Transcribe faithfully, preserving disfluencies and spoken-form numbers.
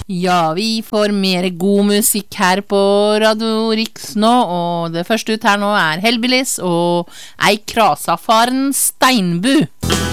Ja, vi får mer god musikk her på Radio Riks nå, og det første ut her nå er Hellbillies og Ei krasafaren Steinbu.